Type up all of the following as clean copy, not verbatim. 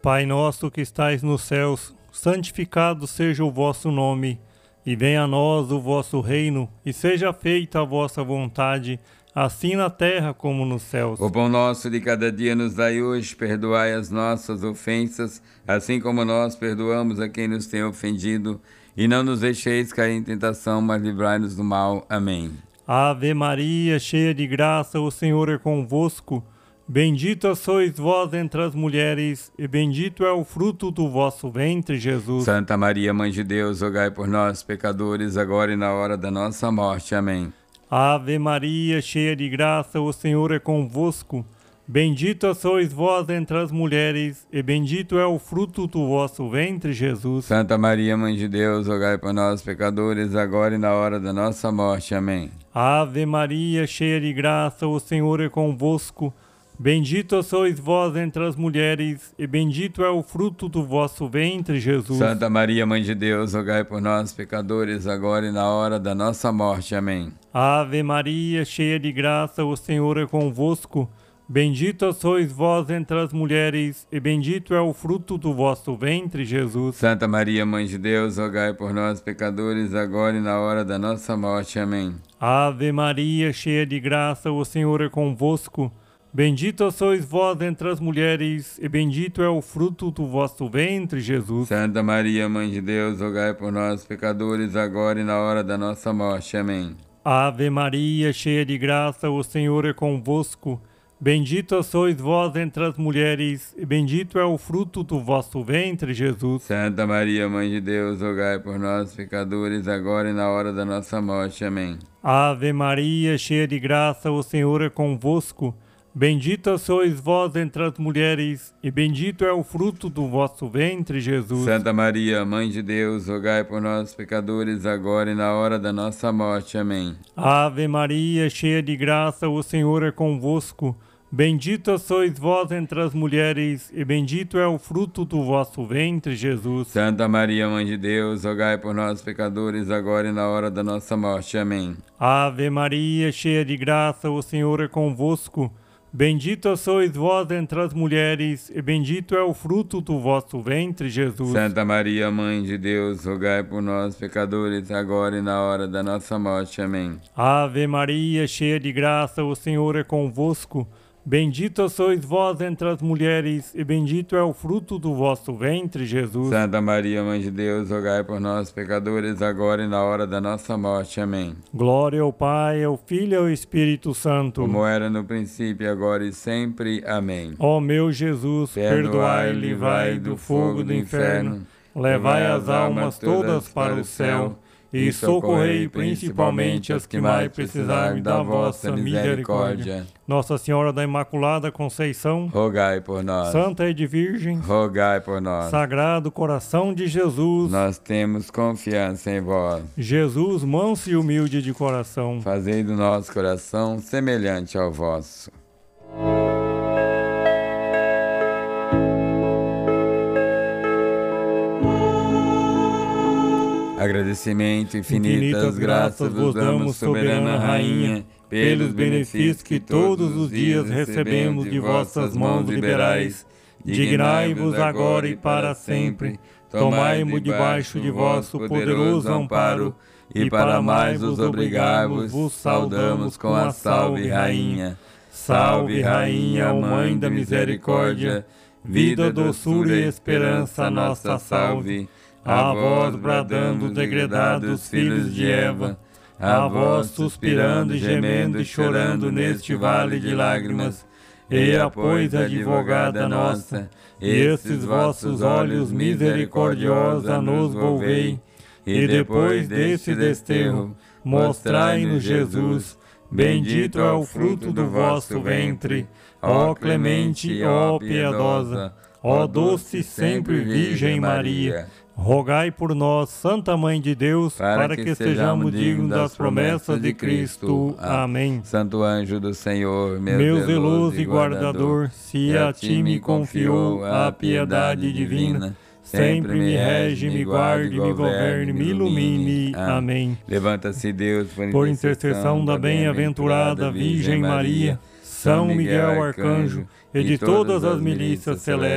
Pai nosso que estais nos céus, santificado seja o vosso nome, e venha a nós o vosso reino, e seja feita a vossa vontade, assim na terra como nos céus. O pão nosso de cada dia nos dai hoje, perdoai as nossas ofensas, assim como nós perdoamos a quem nos tem ofendido, e não nos deixeis cair em tentação, mas livrai-nos do mal. Amém. Ave Maria, cheia de graça, o Senhor é convosco. Bendita sois vós entre as mulheres, e bendito é o fruto do vosso ventre, Jesus. Santa Maria, Mãe de Deus, rogai por nós, pecadores, agora e na hora da nossa morte. Amém. Ave Maria, cheia de graça, o Senhor é convosco. Bendita sois vós entre as mulheres, e bendito é o fruto do vosso ventre, Jesus. Santa Maria, Mãe de Deus, rogai por nós, pecadores, agora e na hora da nossa morte. Amém. Ave Maria, cheia de graça, o Senhor é convosco. Bendita sois vós entre as mulheres, e bendito é o fruto do vosso ventre, Jesus. Santa Maria, Mãe de Deus, rogai por nós, pecadores, agora e na hora da nossa morte. Amém. Ave Maria, cheia de graça, o Senhor é convosco. Bendita sois vós entre as mulheres, e bendito é o fruto do vosso ventre, Jesus. Santa Maria, Mãe de Deus, rogai por nós, pecadores, agora e na hora da nossa morte. Amém. Ave Maria, cheia de graça, o Senhor é convosco. Bendita sois vós entre as mulheres, e bendito é o fruto do vosso ventre, Jesus. Santa Maria, Mãe de Deus, rogai por nós, pecadores, agora e na hora da nossa morte. Amém. Ave Maria, cheia de graça, o Senhor é convosco. Bendita sois vós entre as mulheres, e bendito é o fruto do vosso ventre, Jesus. Santa Maria, Mãe de Deus, rogai por nós, pecadores, agora e na hora da nossa morte. Amém. Ave Maria, cheia de graça, o Senhor é convosco. Bendita sois vós entre as mulheres, e bendito é o fruto do vosso ventre, Jesus. Santa Maria, Mãe de Deus, rogai por nós, pecadores, agora e na hora da nossa morte. Amém. Ave Maria, cheia de graça, o Senhor é convosco. Bendita sois vós entre as mulheres, e bendito é o fruto do vosso ventre, Jesus. Santa Maria, Mãe de Deus, rogai por nós, pecadores, agora e na hora da nossa morte. Amém. Ave Maria, cheia de graça, o Senhor é convosco. Bendita sois vós entre as mulheres, e bendito é o fruto do vosso ventre, Jesus. Santa Maria, Mãe de Deus, rogai por nós, pecadores, agora e na hora da nossa morte. Amém. Ave Maria, cheia de graça, o Senhor é convosco. Bendita sois vós entre as mulheres, e bendito é o fruto do vosso ventre, Jesus. Santa Maria, Mãe de Deus, rogai por nós, pecadores, agora e na hora da nossa morte. Amém. Glória ao Pai, ao Filho e ao Espírito Santo. Como era no princípio, agora e sempre. Amém. Ó meu Jesus, perdoai e livrai do fogo do inferno, levai as almas todas para o céu, e socorrei principalmente as que mais precisarem da vossa misericórdia. Nossa Senhora da Imaculada Conceição, rogai por nós. Santa Ede Virgem, rogai por nós. Sagrado Coração de Jesus, nós temos confiança em vós. Jesus, manso e humilde de coração, fazei do nosso coração semelhante ao vosso. Agradecimento, infinitas graças vos damos, soberana Rainha, pelos benefícios que todos os dias recebemos de vossas mãos liberais. Dignai-vos agora e para sempre, tomai-mo debaixo de vosso poderoso amparo, e para mais vos obrigarmos, vos saudamos com a Salve Rainha. Salve Rainha, Mãe da Misericórdia, vida, doçura e esperança, nossa salve. A vós bradando, degredados filhos de Eva, a vós suspirando e gemendo e chorando neste vale de lágrimas, e a pois advogada nossa, esses vossos olhos misericordiosa nos volvei, e depois desse desterro, mostrai-nos Jesus, bendito é o fruto do vosso ventre, ó clemente, ó piedosa, ó doce sempre Virgem Maria. Rogai por nós, Santa Mãe de Deus, para que sejamos dignos das promessas de Cristo. Amém. Santo anjo do Senhor, meu zeloso e guardador, se a ti me confiou a piedade divina, sempre me rege, me guarde, me governe, me ilumine. Amém. Levanta-se Deus por intercessão da bem-aventurada Virgem Maria, São Miguel Arcanjo, e de todas as milícias celestes,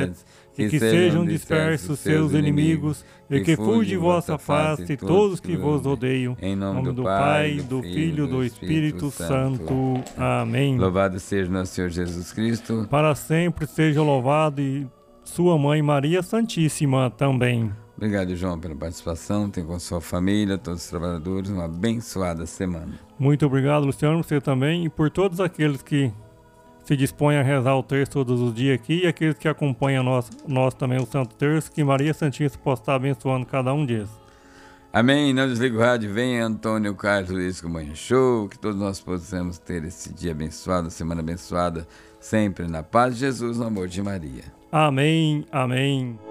e que sejam dispersos seus inimigos, e que fuja de vossa face todos que vos odeiam. Em nome do Pai, do Filho e do Espírito Santo. Amém. Louvado seja nosso Senhor Jesus Cristo. Para sempre seja louvado e sua mãe Maria Santíssima também. Obrigado, João, pela participação. Tenha com sua família, todos os trabalhadores, uma abençoada semana. Muito obrigado, Luciano, você também, e por todos aqueles que se dispõem a rezar o terço todos os dias aqui, e aqueles que acompanham nós também, o Santo Terço, que Maria Santíssima possa estar abençoando cada um deles. Amém. Não desliga o rádio. Venha Antônio Carlos Luiz com o Manhã Show. Que todos nós possamos ter esse dia abençoado, semana abençoada, sempre na paz de Jesus, no amor de Maria. Amém, amém.